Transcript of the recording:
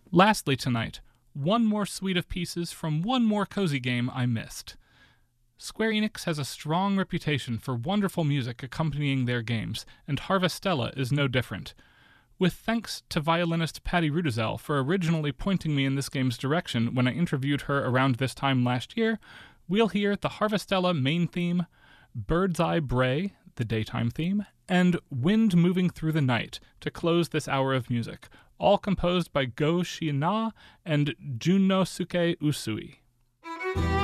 Lastly tonight, one more suite of pieces from one more cozy game I missed. Square Enix has a strong reputation for wonderful music accompanying their games, and Harvestella is no different. With thanks to violinist Patty Rudizel for originally pointing me in this game's direction when I interviewed her around this time last year, we'll hear the Harvestella main theme, Bird's Eye Bray, the daytime theme, and Wind Moving Through the Night to close this hour of music, all composed by Go Shiina and Junnosuke Usui.